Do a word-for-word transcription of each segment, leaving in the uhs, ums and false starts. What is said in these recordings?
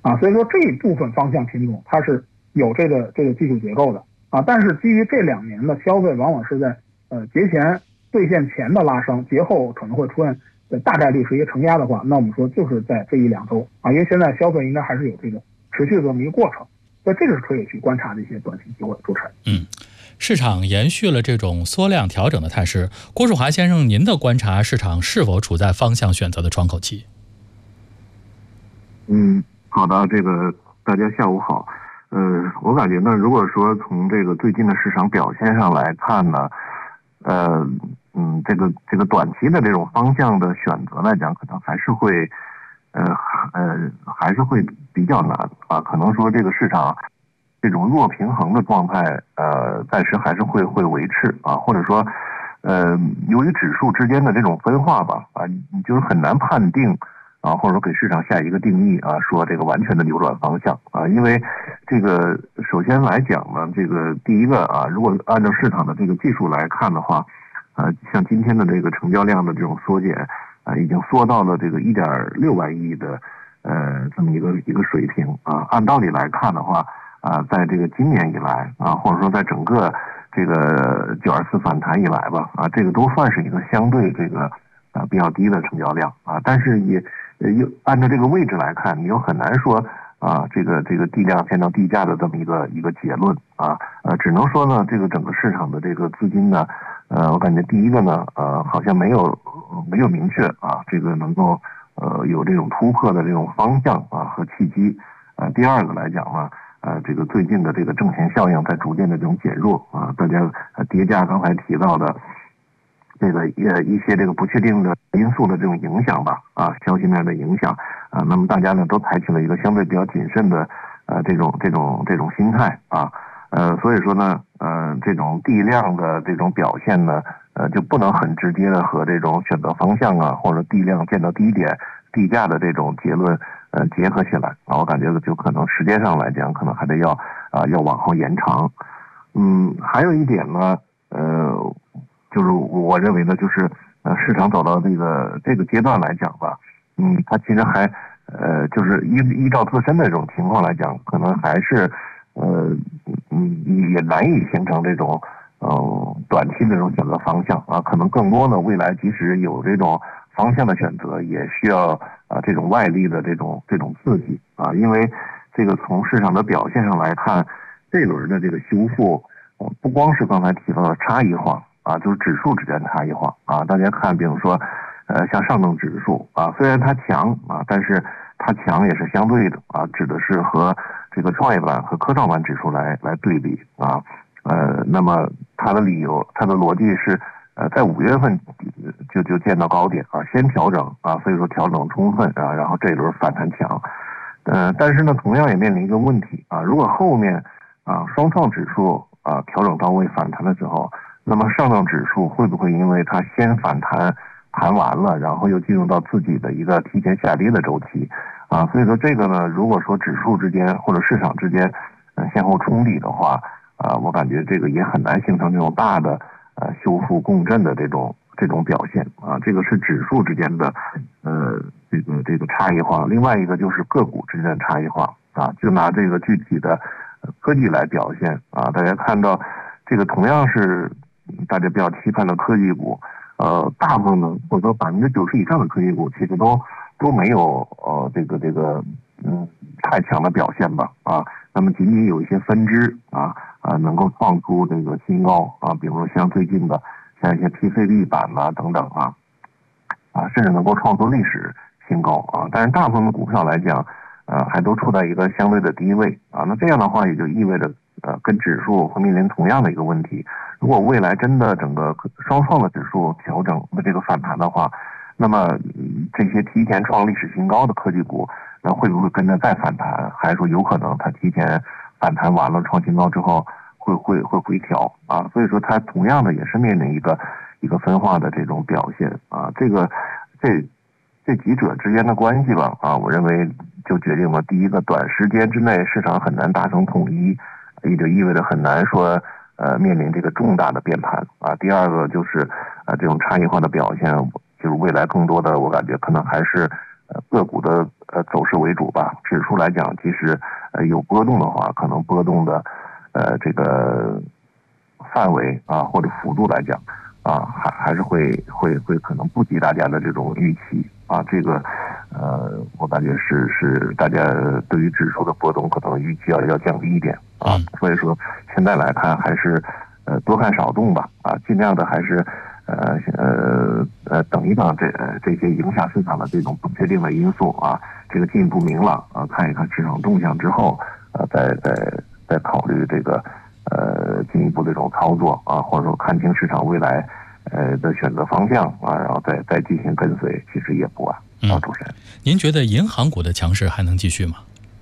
啊，所以说这一部分方向品种它是有这个这个技术结构的啊，但是基于这两年的消费往往是在呃节前兑现前的拉升，节后可能会出现呃大概率是一个承压的话，那我们说就是在这一两周啊，因为现在消费应该还是有这个持续的这么一个过程，所以这个是可以去观察的一些短期机会。主持人， 嗯。市场延续了这种缩量调整的态势，郭树华先生，您的观察，市场是否处在方向选择的窗口期？ 嗯，好的，这个大家下午好。呃，我感觉呢，如果说从这个最近的市场表现上来看呢，呃，嗯，这个这个短期的这种方向的选择来讲，可能还是会，呃呃，还是会比较难啊。可能说这个市场这种弱平衡的状态，呃，暂时还是会会维持啊，或者说，呃，由于指数之间的这种分化吧，啊，你就是很难判定啊，或者说给市场下一个定义啊，说这个完全的扭转方向啊，因为这个首先来讲呢，这个第一个啊，如果按照市场的这个技术来看的话，啊，像今天的这个成交量的这种缩减啊，已经缩到了这个一点六万亿的呃这么一个一个水平啊，按道理来看的话。啊，在这个今年以来啊，或者说在整个这个九二四反弹以来吧，啊，这个都算是一个相对这个啊比较低的成交量啊，但是也又按照这个位置来看，你又很难说啊这个这个地量见到地价的这么一个一个结论啊，呃，只能说呢，这个整个市场的这个资金呢，呃，我感觉第一个呢，呃，好像没有没有明确啊，这个能够呃有这种突破的这种方向啊和契机，呃，第二个来讲呢。呃，这个最近的这个挣钱效应在逐渐的这种减弱啊，大家叠加刚才提到的这个呃一些这个不确定的因素的这种影响吧，啊，消息面的影响啊，那么大家呢都采取了一个相对比较谨慎的呃这种这种这种心态啊，呃，所以说呢，呃，这种地量的这种表现呢，呃，就不能很直接的和这种选择方向啊，或者地量见到低点地价的这种结论。呃，结合起来啊，我感觉就可能时间上来讲，可能还得要啊、呃、要往后延长。嗯，还有一点呢，呃，就是我认为呢，就是呃市场走到这个这个阶段来讲吧，嗯，它其实还呃就是依依照自身的这种情况来讲，可能还是呃嗯也难以形成这种呃短期的这种选择方向啊，可能更多呢，未来即使有这种方向的选择，也需要啊这种外力的这种这种刺激啊，因为这个从市场的表现上来看，这轮的这个修复，呃、不光是刚才提到的差异化啊，就是指数之间差异化啊。大家看，比如说，呃，像上证指数啊，虽然它强啊，但是它强也是相对的啊，指的是和这个创业板和科创板指数来来对比啊。呃，那么它的理由，它的逻辑是。呃，在五月份就就见到高点啊，先调整啊，所以说调整充分啊，然后这一轮反弹强，呃，但是呢，同样也面临一个问题啊，如果后面啊双创指数啊调整到位反弹的时候，那么上证指数会不会因为它先反弹弹完了，然后又进入到自己的一个提前下跌的周期啊？所以说这个呢，如果说指数之间或者市场之间呃先后冲抵的话啊，我感觉这个也很难形成这种大的。呃，修复共振的这种这种表现啊，这个是指数之间的呃这个这个差异化。另外一个就是个股之间的差异化啊，就拿这个具体的科技来表现啊，大家看到这个同样是大家比较期盼的科技股，呃，大部分呢或者说百分之九十以上的科技股其实都都没有呃这个这个嗯太强的表现吧啊，那么仅仅有一些分支啊。啊，能够创出这个新高啊，比如说像最近的像一些 P C B 板啊等等啊，啊，甚至能够创出历史新高啊。但是大部分的股票来讲，呃，还都处在一个相对的低位啊。那这样的话，也就意味着呃，跟指数会面临同样的一个问题。如果未来真的整个双创的指数调整的这个反弹的话，那么、嗯、这些提前创历史新高的科技股，那会不会跟着再反弹？还是说有可能它提前？反弹完了创新高之后会会会回调啊，所以说它同样的也是面临一个一个分化的这种表现啊，这个这这几者之间的关系吧啊，我认为就决定了第一个短时间之内市场很难达成统一，也就意味着很难说呃面临这个重大的变盘啊。第二个就是啊这种差异化的表现，就是未来更多的我感觉可能还是呃个股的呃走势为主吧。指数来讲，其实呃有波动的话，可能波动的呃这个范围啊或者幅度来讲啊，还还是会会会可能不及大家的这种预期啊。这个呃，我感觉是是大家对于指数的波动可能预期要要降低一点啊。所以说现在来看还是呃多看少动吧啊，尽量的还是。呃呃呃，等一等这这些影响市场的这种不确定的因素啊，这个进一步明朗啊，看一看市场动向之后，呃，再再再考虑这个呃进一步这种操作啊，或者说看清市场未来呃的选择方向啊，然后再再进行跟随，其实也不晚啊。主持人， 您觉得银行股的强势还能继续吗？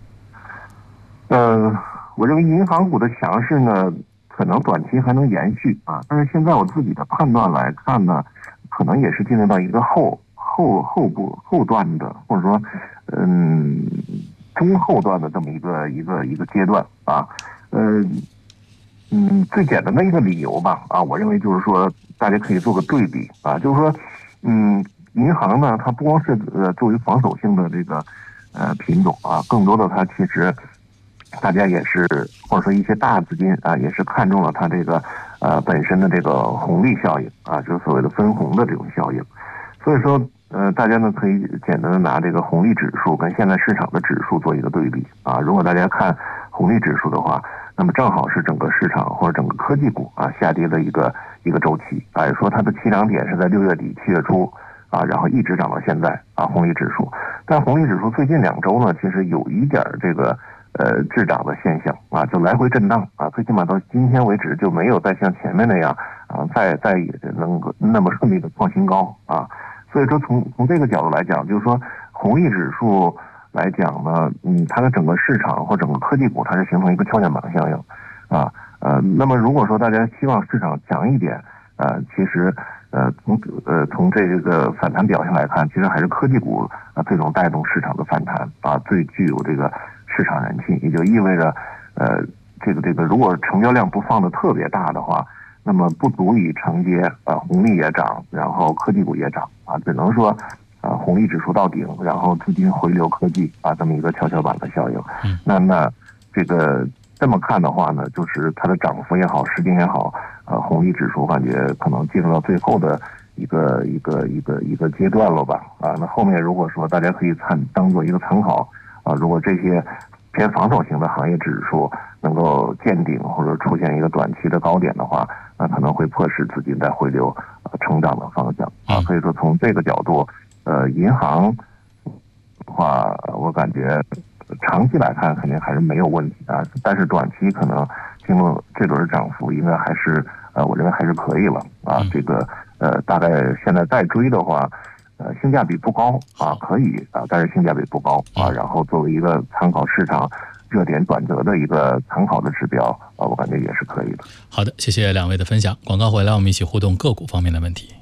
呃，我认为银行股的强势呢，可能短期还能延续啊，但是现在我自己的判断来看呢，可能也是进入到一个后后后部后段的，或者说嗯中后段的这么一个一个一个阶段啊。呃嗯，最简单的一个理由吧啊，我认为就是说大家可以做个对比啊，就是说嗯银行呢，它不光是呃作为防守性的这个呃品种啊，更多的它其实。大家也是，或者说一些大资金啊，也是看中了它这个呃本身的这个红利效应啊，就是所谓的分红的这种效应。所以说，呃，大家呢可以简单的拿这个红利指数跟现在市场的指数做一个对比啊。如果大家看红利指数的话，那么正好是整个市场或者整个科技股啊下跌的一个一个周期啊，说它的起涨点是在六月底七月初啊，然后一直涨到现在啊，红利指数。但红利指数最近两周呢，其实有一点这个。呃，滞涨的现象啊，就来回震荡啊，最起码到今天为止就没有再像前面那样啊，再再能够那么顺利的创新高啊。所以说从从这个角度来讲，就是说红利指数来讲呢，嗯，它的整个市场或整个科技股它是形成一个跷跷板效应啊。呃，那么如果说大家希望市场强一点，呃，其实呃从呃从这个反弹表现来看，其实还是科技股啊最能带动市场的反弹啊，最具有这个。市场人气，也就意味着，呃，这个这个，如果成交量不放的特别大的话，那么不足以承接啊、呃、红利也涨，然后科技股也涨啊，只能说啊、呃、红利指数到顶，然后资金回流科技啊这么一个跷跷板的效应。 嗯、 那那这个这么看的话呢，就是它的涨幅也好，时间也好，呃，红利指数我感觉可能进入到最后的一个一个一个一个阶段了吧？啊，那后面如果说大家可以参当做一个参考。啊，如果这些偏防守型的行业指数能够见顶或者出现一个短期的高点的话，那可能会迫使资金在回流呃成长的方向啊。所以说从这个角度，呃，银行的话，我感觉长期来看肯定还是没有问题啊，但是短期可能经过这轮涨幅，应该还是呃，我认为还是可以了啊。这个呃，大概现在再追的话。呃，性价比不高啊，可以啊，但是性价比不高啊。然后作为一个参考市场热点转折的一个参考的指标啊，我感觉也是可以的。 好的，谢谢两位的分享。广告回来，我们一起互动个股方面的问题。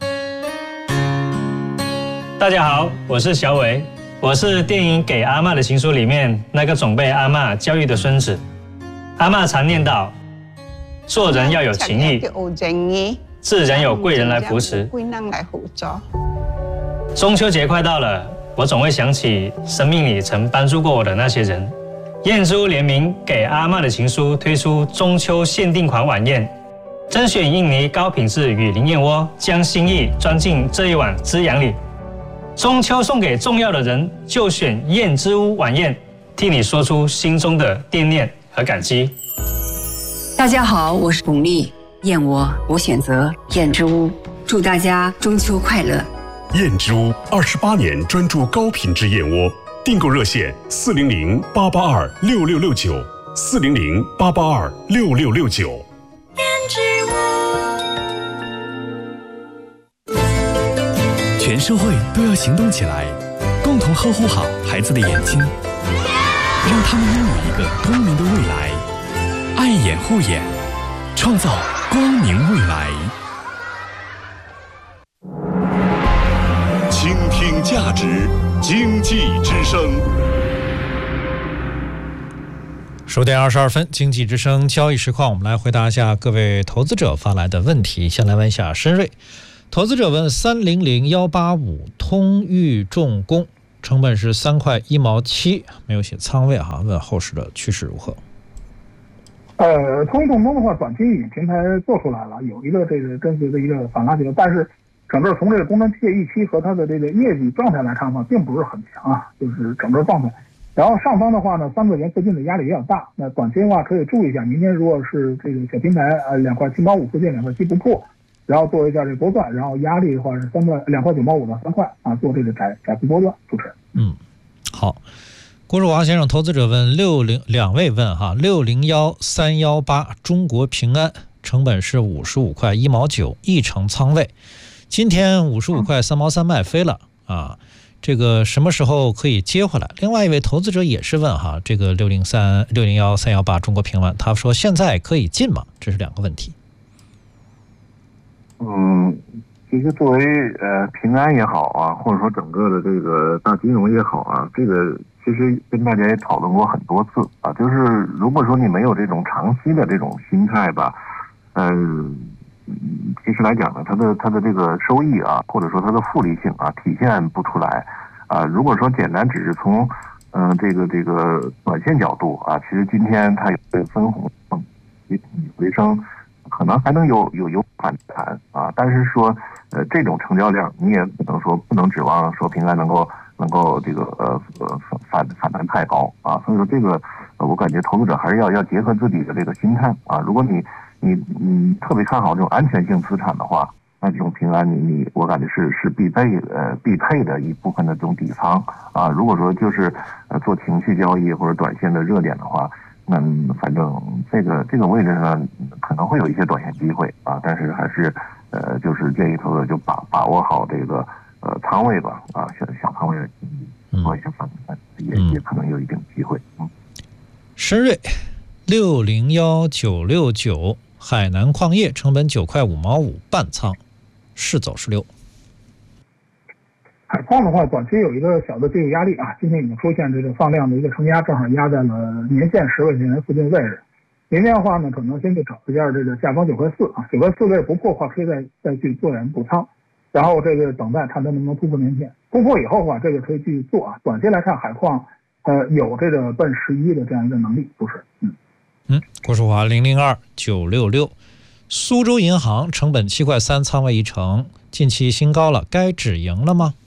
大家好，我是小伟，我是电影《给阿嬷的情书》里面那个总被阿嬷教育的孙子。阿嬷常念叨，做人要有情义，自然有贵人来扶持。中秋节快到了，我总会想起生命里曾帮助过我的那些人。燕之屋联名给阿嬷的情书推出中秋限定款晚宴，甄选印尼高品质雨林燕窝，将心意装进这一碗滋养里。中秋送给重要的人，就选燕之屋晚宴，替你说出心中的惦念和感激。 大家好，我是巩俐，燕窝我选择燕之屋，祝大家中秋快乐。 燕之屋二十八年专注高品质燕窝，订购热线四零零八八二六六六九，四零零八八二六六六九。 燕之屋， 全社会都要行动起来，共同呵护好孩子的眼睛，让他们拥有一个光明的未来。爱眼护眼，创造光明未来。 倾听价值，经济之声。 十点二十二分，经济之声交易实况，我们来回答一下各位投资者发来的问题。先来问一下申瑞，投资者问三零零一八五通裕重工成本是三块一毛七，没有写仓位哈，问后市的趋势如何？ 呃，通用中的话，短期已经平台做出来了，有一个这个跟随的一个反拉起来，但是整个从这个工程机械预期和它的这个业绩状态来看的话，并不是很强啊，就是整个状态。然后上方的话呢，三块钱最近的压力比较大，那短期的话可以注意一下，明天如果是这个小平台呃两块七毛五附近两块七不破，然后做一下这个波段，然后压力的话是三块两块九毛五到三块啊，做这个窄窄幅波段。主持人， 嗯，好。郭树华先生，投资者问六零两位问哈，六零幺三幺八中国平安成本是五十五块一毛九，一成仓位，今天五十五块三毛三卖飞了啊。这个什么时候可以接回来？另外一位投资者也是问哈，这个六零三六零幺三幺八中国平安，他说现在可以进吗？这是两个问题。 嗯，其实作为呃平安也好啊，或者说整个的这个大金融也好啊，这个其实跟大家也讨论过很多次啊，就是如果说你没有这种长期的这种心态吧，嗯。其实来讲呢，它的它的这个收益啊，或者说它的复利性啊，体现不出来啊。如果说简单只是从嗯、呃、这个这个短线角度啊，其实今天它有个分红回升，可能还能有有有反弹啊。但是说呃这种成交量，你也不能说不能指望说平安能够能够这个呃呃反反弹太高啊。所以说这个呃我感觉投资者还是要要结合自己的这个心态啊。如果你你你特别看好这种安全性资产的话，那这种平安你你我感觉是是必备呃必配的一部分的这种底仓啊。如果说就是呃做情绪交易或者短线的热点的话，那反正这个这个位置呢可能会有一些短线机会啊，但是还是呃就是建议投资者就把把握好这个呃仓位吧啊，小小仓位做一些反弹，也也可能有一定机会。嗯， 深瑞六零幺九六九。海南矿业成本九块五毛五，半仓，是走是溜。 海矿的话，短期有一个小的技术压力啊，今天已经出现这个放量的一个承压，正好压在了年线十块钱附近位置。明天的话呢，可能先去找一下这个下方九块四啊，九块四位不破的话，可以再再去做点补仓，然后这个等待看它能不能突破年线。突破以后的话，这个可以继续做啊。短期来看，海矿呃有这个奔十一的这样一个能力，不是？嗯。 嗯，郭树华零零二九六六，苏州银行成本七块三，仓位一成，近期新高了，该止盈了吗？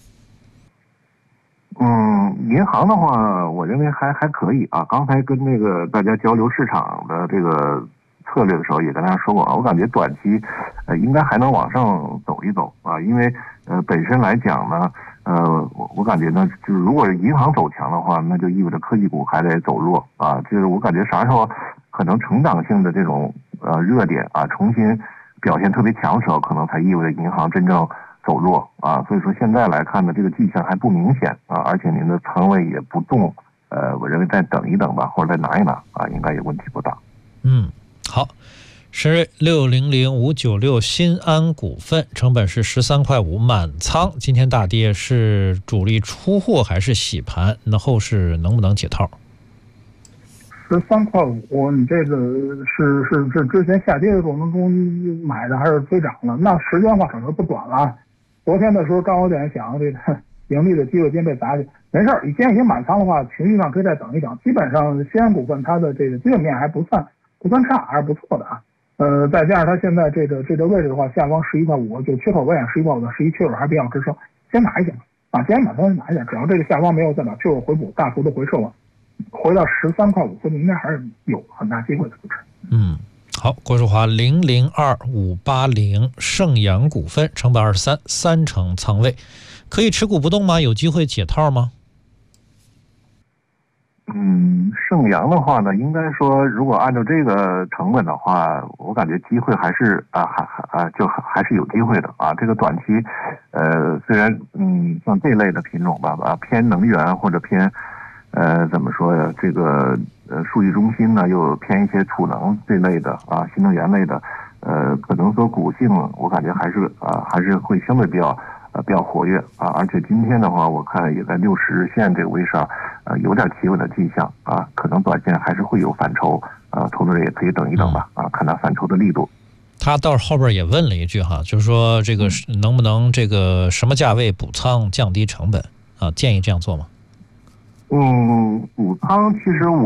嗯，银行的话，我认为还还可以啊。刚才跟那个大家交流市场的这个策略的时候，也跟大家说过啊，我感觉短期呃应该还能往上走一走啊，因为呃本身来讲呢。呃，我我感觉呢，就是如果银行走强的话，那就意味着科技股还得走弱啊。就是我感觉啥时候可能成长性的这种呃热点啊重新表现特别强的时候，可能才意味着银行真正走弱啊。所以说现在来看呢，这个迹象还不明显啊，而且您的仓位也不重，呃，我认为再等一等吧，或者再拿一拿啊，应该也问题不大。 嗯，好。深瑞六零零五九六新安股份成本是十三块五，满仓，今天大跌，是主力出货还是洗盘？那后市能不能解套？ 十三块五，你这个是是是之前下跌的过程中买的还是追涨了？那时间的话可能不短了。昨天的时候刚有点想这个盈利的机会今天被砸去，没事儿，你既然已经满仓的话，情绪上可以再等一等。基本上新安股份它的这个基本面还不算不算差，还是不错的啊。呃，再加上它现在这个这个位置的话，下方十一块五就缺口位十一块五到十一缺口还比较支撑，先拿一点啊，先把它拿一点，只要这个下方没有再把缺口回补，大幅的回撤了，回到十三块五附近，应该还是有很大机会的，不是？ 嗯，好，郭树华零零二五八零盛阳股份成本二十三，三成仓位，可以持股不动吗？有机会解套吗？ 嗯，盛阳的话呢，应该说，如果按照这个成本的话，我感觉机会还是啊，还还啊，就还还是有机会的啊。这个短期，呃，虽然嗯，像这类的品种吧，啊，偏能源或者偏，呃，怎么说呀？这个呃，数据中心呢，又偏一些储能这类的啊，新能源类的，呃，可能说股性，我感觉还是啊，还是会相对比较。呃，比较活跃啊，而且今天的话，我看也在六十日线这个位上，呃，有点企稳的迹象啊，可能短线还是会有反抽啊，投资者也可以等一等吧啊，看它反抽的力度。 他到后边也问了一句哈，就是说这个能不能这个什么价位补仓降低成本？ 啊，建议这样做吗？ 嗯，补仓其实我。